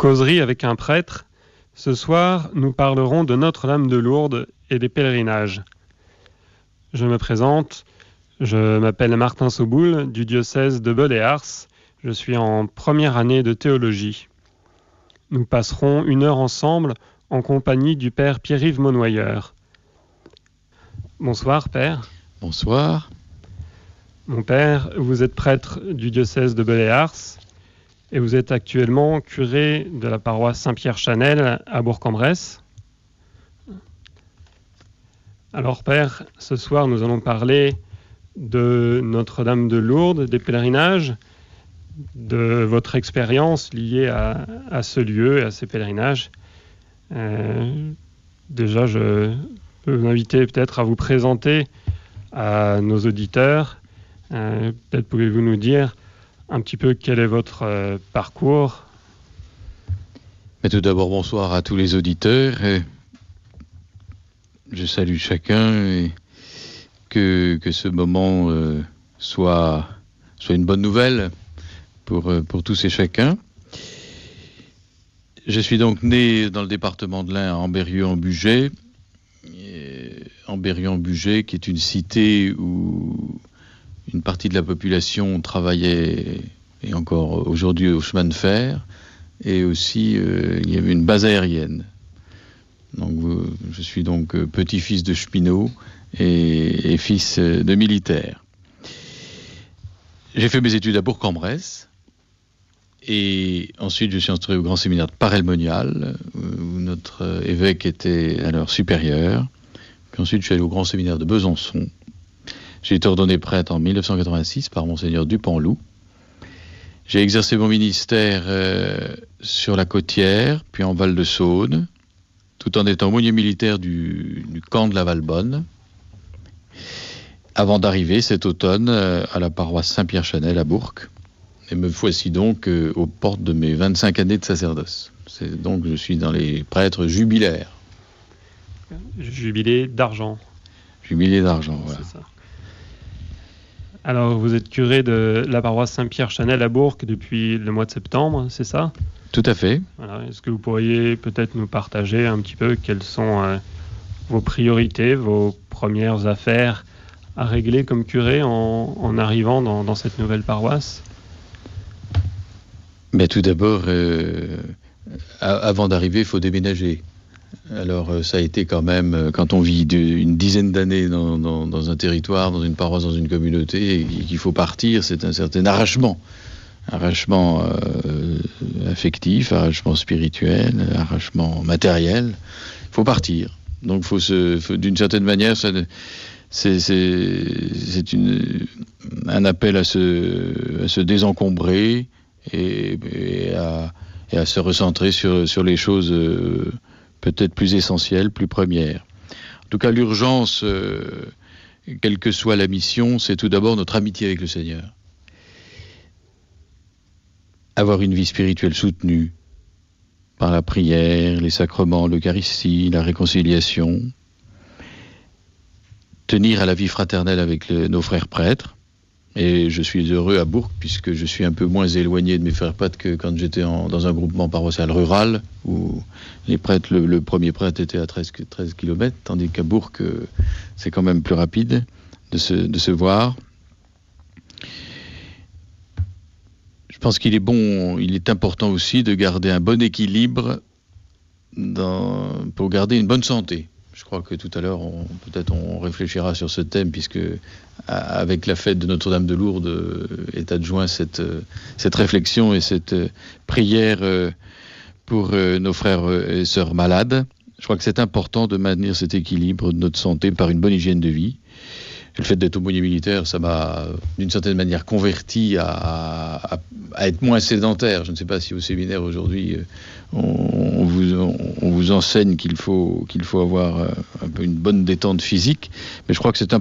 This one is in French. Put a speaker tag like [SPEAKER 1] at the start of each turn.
[SPEAKER 1] Causerie avec un prêtre. Ce soir, nous parlerons de Notre-Dame de Lourdes et des pèlerinages. Je me présente, je m'appelle Martin Soboul, du diocèse de Beul-et-Ars. Je suis en première année de théologie. Nous passerons 1 heure ensemble en compagnie du père Pierre-Yves Monnoyeur. Bonsoir, père.
[SPEAKER 2] Bonsoir.
[SPEAKER 1] Mon père, vous êtes prêtre du diocèse de Beul-et-Ars et vous êtes actuellement curé de la paroisse Saint-Pierre-Chanel à Bourg-en-Bresse. Alors, père, ce soir, nous allons parler de Notre-Dame de Lourdes, des pèlerinages, de votre expérience liée à ce lieu et à ces pèlerinages. Déjà, je peux vous inviter peut-être à vous présenter à nos auditeurs. Peut-être pouvez-vous nous dire un petit peu quel est votre parcours.
[SPEAKER 2] Mais tout d'abord, bonsoir à tous les auditeurs. Je salue chacun et que ce moment soit une bonne nouvelle pour tous et chacun. Je suis donc né dans le département de l'Ain, à Ambérieu-en-Bugey. Ambérieu-en-Bugey, qui est une cité où une partie de la population travaillait, et encore aujourd'hui, au chemin de fer, et aussi il y avait une base aérienne. Donc, je suis donc petit-fils de cheminot et fils de militaire. J'ai fait mes études à Bourg-en-Bresse, et ensuite je suis entré au grand séminaire de Paray-le-Monial, où notre évêque était alors supérieur. Puis ensuite je suis allé au grand séminaire de Besançon. J'ai été ordonné prêtre en 1986 par monseigneur Dupanloup. J'ai exercé mon ministère sur la Côtière, puis en Val-de-Saône, tout en étant aumônier militaire du camp de la Valbonne, avant d'arriver cet automne à la paroisse Saint-Pierre-Chanel à Bourg. Et me voici donc aux portes de mes 25 années de sacerdoce. Donc je suis dans les prêtres jubilaires.
[SPEAKER 1] Jubilé d'argent.
[SPEAKER 2] Jubilé d'argent, voilà.
[SPEAKER 1] C'est ça. Alors, vous êtes curé de la paroisse Saint-Pierre-Chanel à Bourg depuis le mois de septembre, c'est ça?
[SPEAKER 2] Tout à fait.
[SPEAKER 1] Voilà. Est-ce que vous pourriez peut-être nous partager un petit peu quelles sont vos priorités, vos premières affaires à régler comme curé en arrivant dans cette nouvelle paroisse?
[SPEAKER 2] Mais tout d'abord, avant d'arriver, il faut déménager. Alors ça a été quand même, quand on vit une dizaine d'années dans un territoire, dans une paroisse, dans une communauté, et qu'il faut partir, c'est un certain arrachement affectif, arrachement spirituel, arrachement matériel. Il faut partir. Donc d'une certaine manière, c'est un appel à se désencombrer et à se recentrer sur les choses peut-être plus essentielles, plus premières. En tout cas, l'urgence, quelle que soit la mission, c'est tout d'abord notre amitié avec le Seigneur. Avoir une vie spirituelle soutenue par la prière, les sacrements, l'Eucharistie, la réconciliation. Tenir à la vie fraternelle avec nos frères prêtres. Et je suis heureux à Bourg, puisque je suis un peu moins éloigné de mes frères prêtres que quand j'étais dans un groupement paroissial rural, où les prêtres, le premier prêtre était à 13 km, tandis qu'à Bourg, c'est quand même plus rapide de se voir. Je pense qu'il est important aussi de garder un bon équilibre pour garder une bonne santé. Je crois que tout à l'heure, on réfléchira sur ce thème, puisque avec la fête de Notre-Dame de Lourdes est adjoint cette réflexion et cette prière pour nos frères et sœurs malades. Je crois que c'est important de maintenir cet équilibre de notre santé par une bonne hygiène de vie. Le fait d'être aumônier militaire, ça m'a d'une certaine manière converti à être moins sédentaire. Je ne sais pas si au séminaire aujourd'hui on vous enseigne qu'il faut avoir un peu une bonne détente physique, mais je crois que c'est